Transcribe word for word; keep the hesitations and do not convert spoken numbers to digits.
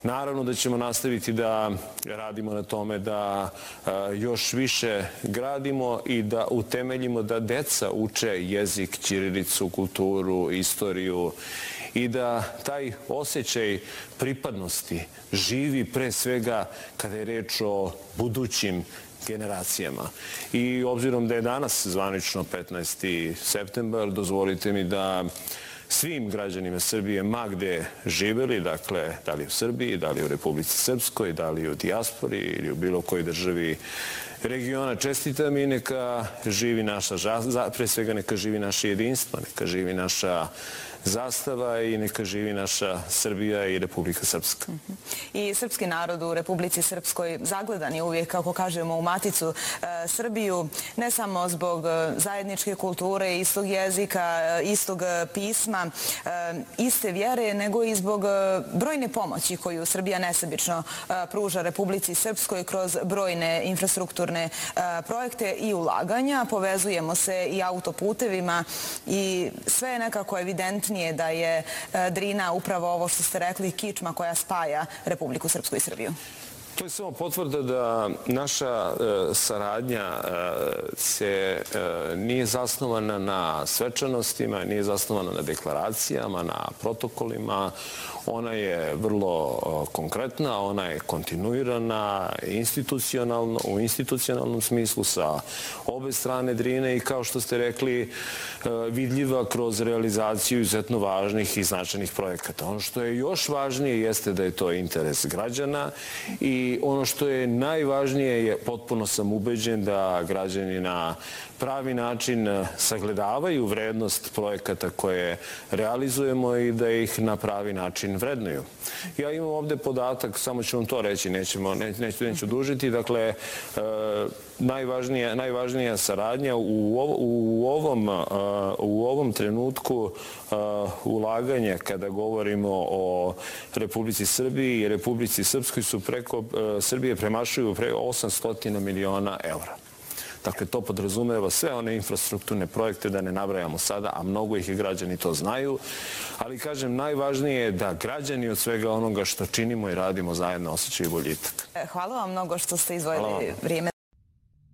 Naravno da ćemo nastaviti da radimo na tome da još više gradimo i da utemeljimo da deca uče jezik, ćirilicu, kulturu, istoriju i da taj osjećaj pripadnosti živi pre svega kada je reč o budućim generacijama. I obzirom da je danas zvanično petnaesti septembar, dozvolite mi da svim građanima Srbije, ma gde živeli, dakle, da li u Srbiji, da li u Republici Srpskoj, da li u dijaspori ili u bilo kojoj državi regiona, čestitam i neka živi naša, pre svega neka živi naše jedinstvo, neka živi naša zastava i neka živi naša Srbija i Republika Srpska. I srpski narod u Republici Srpskoj zagledan je uvijek, kako kažemo, u maticu Srbiju, ne samo zbog zajedničke kulture, istog jezika, istog pisma, iste vjere, nego i zbog brojne pomoći koju Srbija nesebično pruža Republici Srpskoj kroz brojne infrastrukturne projekte i ulaganja. Povezujemo se i autoputevima i sve je nekako evidentno da je Drina upravo ovo što ste rekli, kičma koja spaja Republiku Srpsku i Srbiju. To je samo potvrda da naša saradnja se nije zasnovana na svečanostima, nije zasnovana na deklaracijama, na protokolima. Ona je vrlo konkretna, ona je kontinuirana, institucionalno, u institucionalnom smislu sa obe strane Drine i kao što ste rekli, vidljiva kroz realizaciju izuzetno važnih i značajnih projekata. Ono što je još važnije jeste da je to interes građana i ono što je najvažnije je, potpuno sam ubeđen da građani na pravi način sagledavaju vrednost projekata koje realizujemo i da ih na pravi način vrednuju. Ja imam ovdje podatak, samo ću vam to reći, neću dužiti. Dakle, najvažnija saradnja u ovom trenutku ulaganja, kada govorimo o Republici Srbiji i Republici Srpskoj, su preko Srbije premašuju preko osamsto miliona eura. Dakle, to podrazumeva sve one infrastrukturne projekte, da ne nabrajamo sada, a mnogo ih i građani to znaju. Ali, kažem, najvažnije je da građani od svega onoga što činimo i radimo zajedno osjećaju boljitak. Hvala vam mnogo što ste izdvojili vrijeme.